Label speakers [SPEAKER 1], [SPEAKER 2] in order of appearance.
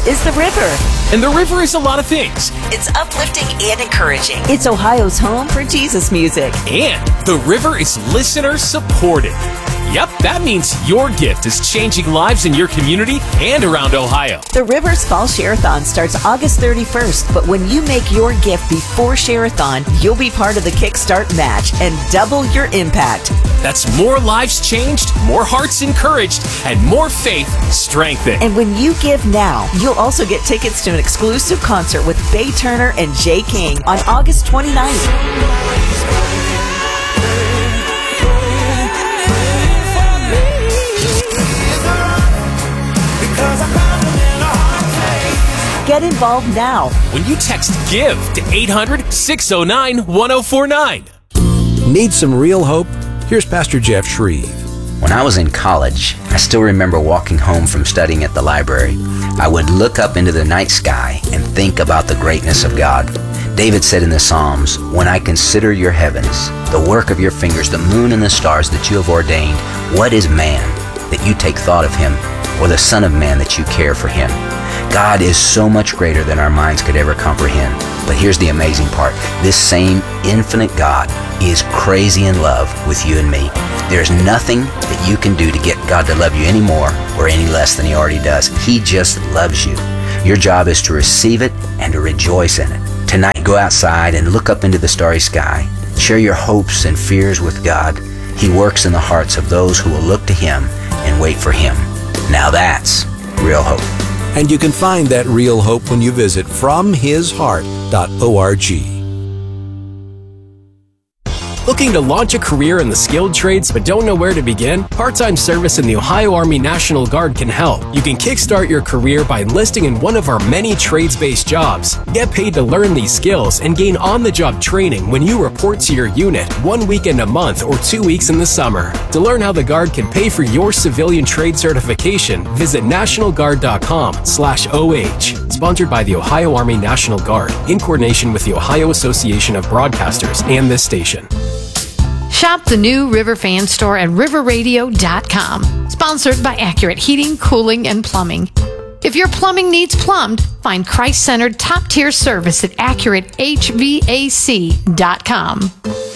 [SPEAKER 1] is the River.
[SPEAKER 2] And the River is a lot of things.
[SPEAKER 1] It's uplifting and encouraging. It's Ohio's home for Jesus music.
[SPEAKER 2] And the River is listener supported. Yep, that means your gift is changing lives in your community and around Ohio.
[SPEAKER 1] The River's Fall Share-a-thon starts August 31st, but when you make your gift before Share-a-thon, you'll be part of the Kickstart match and double your impact.
[SPEAKER 2] That's more lives changed, more hearts encouraged, and more faith strengthened.
[SPEAKER 1] And when you give now, you'll also get tickets to an exclusive concert with Bay Turner and Jay King on August 29th. Get involved now
[SPEAKER 2] when you text GIVE to 800-609-1049.
[SPEAKER 3] Need some real hope? Here's Pastor Jeff Shreve.
[SPEAKER 4] When I was in college, I still remember walking home from studying at the library. I would look up into the night sky and think about the greatness of God. David said in the Psalms, "When I consider your heavens, the work of your fingers, the moon and the stars that you have ordained, what is man that you take thought of him, or the son of man that you care for him?" God is so much greater than our minds could ever comprehend. But here's the amazing part. This same infinite God is crazy in love with you and me. There's nothing that you can do to get God to love you any more or any less than He already does. He just loves you. Your job is to receive it and to rejoice in it. Tonight, go outside and look up into the starry sky. Share your hopes and fears with God. He works in the hearts of those who will look to Him and wait for Him. Now that's real hope.
[SPEAKER 3] And you can find that real hope when you visit FromHisHeart.org.
[SPEAKER 2] Looking to launch a career in the skilled trades but don't know where to begin? Part-time service in the Ohio Army National Guard can help. You can kickstart your career by enlisting in one of our many trades-based jobs. Get paid to learn these skills and gain on-the-job training when you report to your unit 1 weekend a month or 2 weeks in the summer. To learn how the Guard can pay for your civilian trade certification, visit nationalguard.com/OH. Sponsored by the Ohio Army National Guard in coordination with the Ohio Association of Broadcasters and this station.
[SPEAKER 5] Shop the new River Fan Store at riverradio.com. Sponsored by Accurate Heating, Cooling, and Plumbing. If your plumbing needs plumbed, find Christ-centered top-tier service at AccurateHVAC.com.